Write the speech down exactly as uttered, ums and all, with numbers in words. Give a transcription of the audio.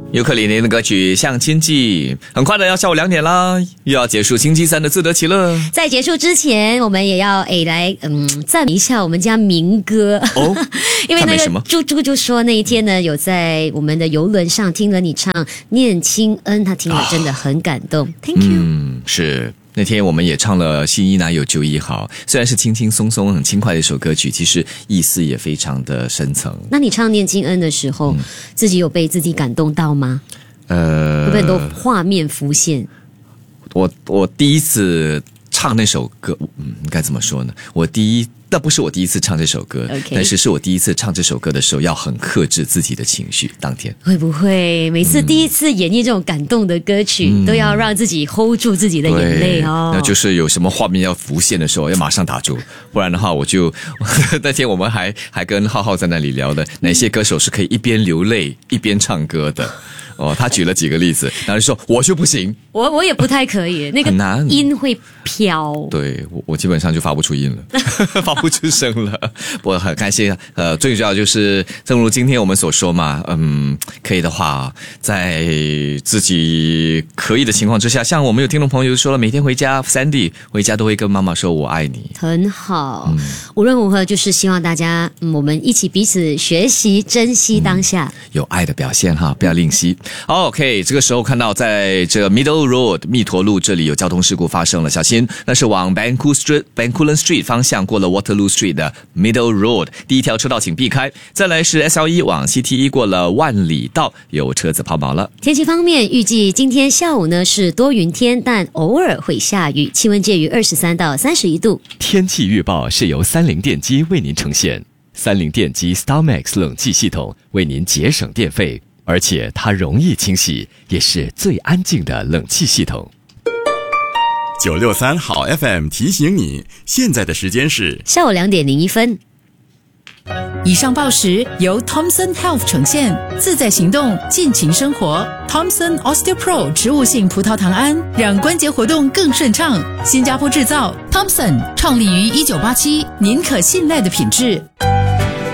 尤克里里的歌曲《向亲记》，很快的要下午两点啦，又要结束星期三的自得其乐。 在结束之前，我们也要诶来嗯赞美一下我们家明哥哦， 因为那个猪猪就说那一天呢有在我们的游轮上听了你唱《念亲恩》，他听了真的很感动、哦、，Thank you。 嗯，是。那天我们也唱了新一哪有旧一好，虽然是轻轻松松很轻快的一首歌曲，其实意思也非常的深层。 那你唱念亲恩的时候、嗯、自己有被自己感动到吗？呃，会不会很多画面浮现？ 我我第一次唱那首歌，嗯，该怎么说呢？我第一那不是我第一次唱这首歌、okay. 但是是我第一次唱这首歌的时候要很克制自己的情绪。当天会不会每次第一次演绎这种感动的歌曲、嗯、都要让自己 hold 住自己的眼泪哦？ 那就是有什么画面要浮现的时候要马上打住，不然的话我就那天我们还还跟浩浩在那里聊的哪些歌手是可以一边流泪一边唱歌的。哦，他举了几个例子，然后就说我就不行， 我我也不太可以，那个音会飘， 对我我基本上就发不出音了，发不出声了。不过很开心，呃，最主要就是正如今天我们所说嘛，嗯，可以的话，在自己可以的情况之下，像我们有听众朋友说了，每天回家 Sandy 回家都会跟妈妈说我爱你， 很好。嗯、无论如何，就是希望大家、嗯、我们一起彼此学习，珍惜当下， 嗯、有爱的表现哈，不要吝惜。OK， 这个时候看到在这个 Middle Road 密陀路这里有交通事故发生了，小心，那是往 Bencoolen Street Bencoolen Street 方向过了 Waterloo Street 的 Middle Road， 第一条车道请避开。再来是 S L 一 往 C T 一过了万里道，有车子抛锚了。 天气方面，预计今天下午呢是多云天，但偶尔会下雨，气温介于二十三到三十一度。 天气预报是由三菱电机为您呈现，三菱电机 StarMax 冷气系统为您节省电费。而且它容易清洗，也是最安静的冷气系统。 九六三好 F M 提醒你，现在的时间是下午两点零一分。 以上报时由 Thomson Health 呈现，自在行动，尽情生活。Thomson OsteoPro 植物性葡萄糖胺，让关节活动更顺畅。新加坡制造 ，Thomson 创立于一九八七，您可信赖的品质。